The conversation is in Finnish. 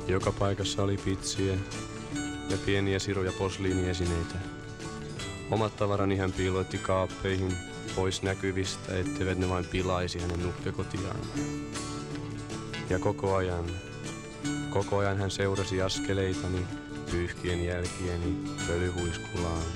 Joka paikassa oli pitsiä ja pieniä siruja posliiniesineitä. Omat tavarani hän piiloitti kaappeihin pois näkyvistä, etteivät ne vain pilaisi hänen nuppekotiaan. Ja koko ajan hän seurasi askeleitani, pyyhkien jälkieni pölyhuiskulaan.